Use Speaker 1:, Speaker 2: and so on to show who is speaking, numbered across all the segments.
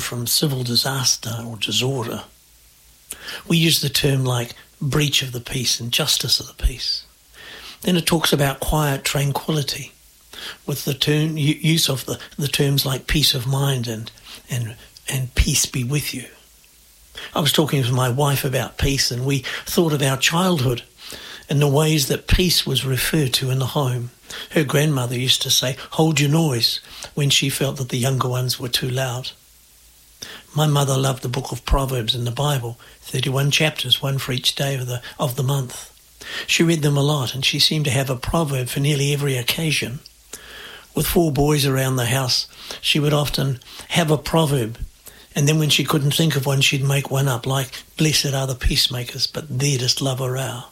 Speaker 1: from civil disaster or disorder, we use the term like breach of the peace and justice of the peace. Then it talks about quiet tranquility with the use of the terms like peace of mind and peace be with you. I was talking with my wife about peace, and we thought of our childhood and the ways that peace was referred to in the home. Her grandmother used to say, "Hold your noise," when she felt that the younger ones were too loud. My mother loved the book of Proverbs in the Bible, 31 chapters, one for each day of the month. She read them a lot, and she seemed to have a proverb for nearly every occasion. With 4 boys around the house, she would often have a proverb, and then when she couldn't think of one, she'd make one up, like, "Blessed are the peacemakers, but they just love a row."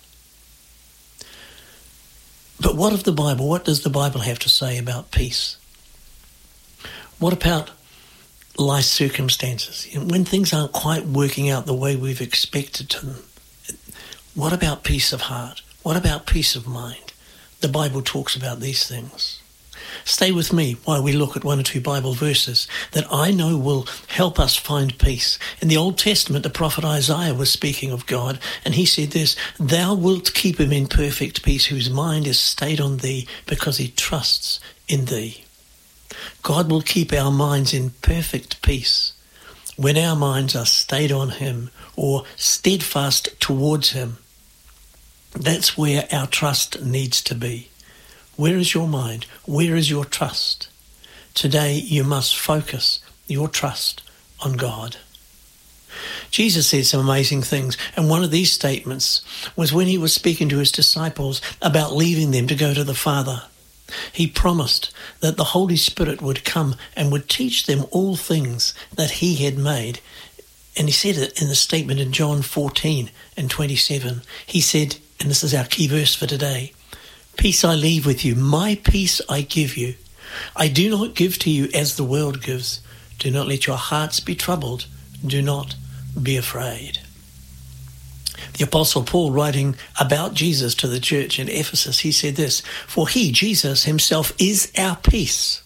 Speaker 1: But what of the Bible? What does the Bible have to say about peace? What about life circumstances? When things aren't quite working out the way we've expected them, what about peace of heart? What about peace of mind? The Bible talks about these things. Stay with me while we look at 1 or 2 Bible verses that I know will help us find peace. In the Old Testament, the prophet Isaiah was speaking of God, and he said this, "Thou wilt keep him in perfect peace, whose mind is stayed on thee, because he trusts in thee." God will keep our minds in perfect peace when our minds are stayed on him or steadfast towards him. That's where our trust needs to be. Where is your mind? Where is your trust? Today you must focus your trust on God. Jesus said some amazing things, and one of these statements was when he was speaking to his disciples about leaving them to go to the Father. He promised that the Holy Spirit would come and would teach them all things that he had made. And he said it in the statement in John 14 and 27. He said, and this is our key verse for today, "Peace I leave with you, my peace I give you. I do not give to you as the world gives. Do not let your hearts be troubled. Do not be afraid." The Apostle Paul, writing about Jesus to the church in Ephesus, he said this, "For he, Jesus himself, is our peace.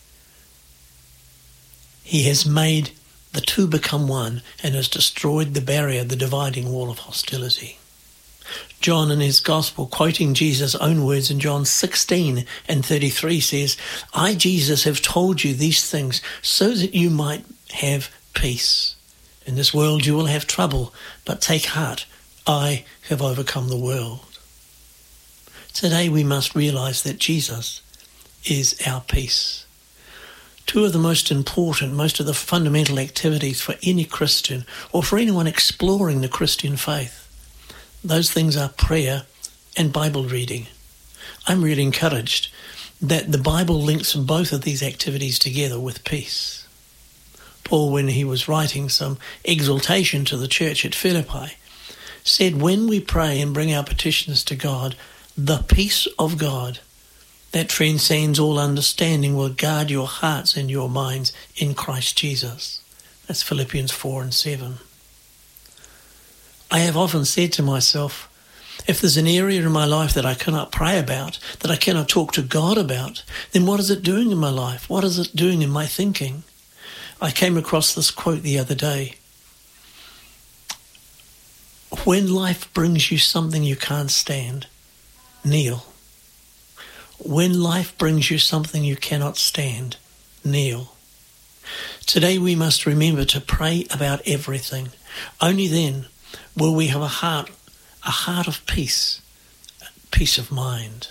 Speaker 1: He has made the two become one and has destroyed the barrier, the dividing wall of hostility." John in his Gospel, quoting Jesus' own words in John 16 and 33 says, "I, Jesus, have told you these things so that you might have peace. In this world you will have trouble, but take heart, I have overcome the world." Today we must realize that Jesus is our peace. 2 of the most important, most of the fundamental activities for any Christian or for anyone exploring the Christian faith, those things are prayer and Bible reading. I'm really encouraged that the Bible links both of these activities together with peace. Paul, when he was writing some exhortation to the church at Philippi, said, "When we pray and bring our petitions to God, the peace of God that transcends all understanding will guard your hearts and your minds in Christ Jesus." That's Philippians 4 and 7. I have often said to myself, if there's an area in my life that I cannot pray about, that I cannot talk to God about, then what is it doing in my life? What is it doing in my thinking? I came across this quote the other day. When life brings you something you can't stand, kneel. When life brings you something you cannot stand, kneel. Today we must remember to pray about everything. Only then will we have a heart of peace, peace of mind.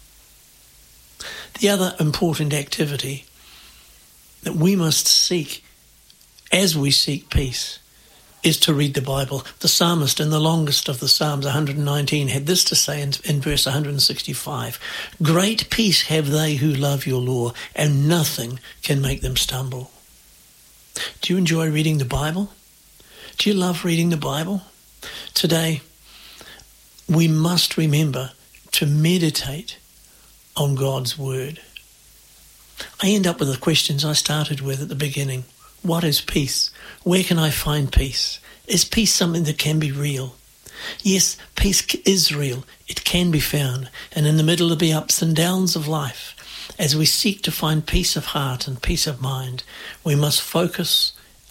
Speaker 1: The other important activity that we must seek as we seek peace is to read the Bible. The psalmist in the longest of the Psalms, 119, had this to say in verse 165, "Great peace have they who love your law, and nothing can make them stumble." Do you enjoy reading the Bible? Do you love reading the Bible? Today, we must remember to meditate on God's Word. I end up with the questions I started with at the beginning. What is peace? Where can I find peace? Is peace something that can be real? Yes, peace is real. It can be found. And in the middle of the ups and downs of life, as we seek to find peace of heart and peace of mind, we must focus